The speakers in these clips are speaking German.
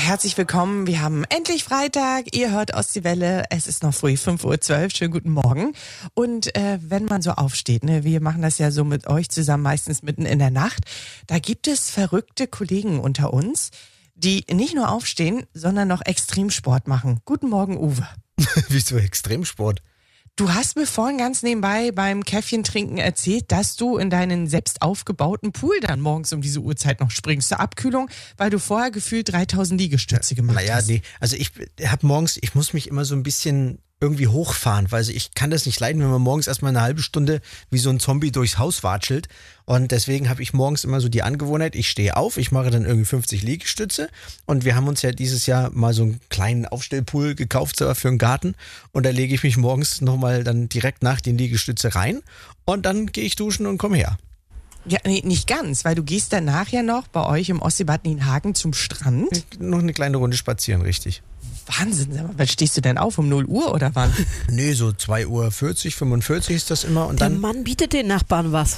herzlich willkommen. Wir haben endlich Freitag. Ihr hört Ostseewelle. Es ist noch früh, 5:12 Uhr. Schönen guten Morgen. Und wenn man so aufsteht, ne, wir machen das ja so mit euch zusammen, meistens mitten in der Nacht, da gibt es verrückte Kollegen unter uns, die nicht nur aufstehen, sondern noch Extremsport machen. Guten Morgen, Uwe. Wieso Extremsport? Du hast mir vorhin ganz nebenbei beim Käffchen trinken erzählt, dass du in deinen selbst aufgebauten Pool dann morgens um diese Uhrzeit noch springst zur Abkühlung, weil du vorher gefühlt 3000 Liegestütze gemacht hast. Naja, nee. Also ich muss mich immer so ein bisschen irgendwie hochfahren, weil ich kann das nicht leiden, wenn man morgens erstmal eine halbe Stunde wie so ein Zombie durchs Haus watschelt. Und deswegen habe ich morgens immer so die Angewohnheit, ich stehe auf, ich mache dann irgendwie 50 Liegestütze und wir haben uns ja dieses Jahr mal so einen kleinen Aufstellpool gekauft für einen Garten und da lege ich mich morgens nochmal dann direkt nach den Liegestütze rein und dann gehe ich duschen und komme her. Ja, nee, nicht ganz, weil du gehst danach ja noch bei euch im Ostseebad Nienhagen zum Strand. Noch eine kleine Runde spazieren, richtig. Wahnsinn, sag mal, wann stehst du denn auf? Um 0 Uhr oder wann? Nee, so 2:40 Uhr, 45 ist das immer. Und Der dann Mann bietet den Nachbarn was.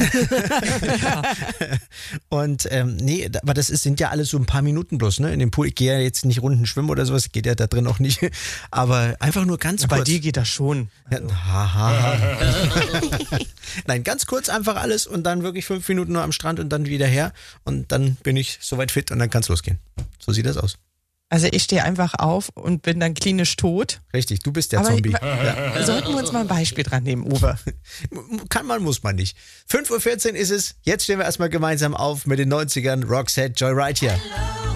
Und nee, aber sind ja alles so ein paar Minuten bloß, ne? In dem Pool, ich gehe ja jetzt nicht Runden schwimmen oder sowas, geht ja da drin auch nicht. Aber einfach nur ganz kurz. Bei dir geht das schon. Also. Nein, ganz kurz einfach alles und dann wirklich 5 Minuten nur am Strand und dann wieder her. Und dann bin ich soweit fit und dann kann es losgehen. So sieht das aus. Also ich stehe einfach auf und bin dann klinisch tot. Richtig, du bist der Zombie. Ja. Sollten wir uns mal ein Beispiel dran nehmen, Uwe? Kann man, muss man nicht. 5:14 Uhr ist es. Jetzt stehen wir erstmal gemeinsam auf mit den 90ern. Roxette, Joyride hier.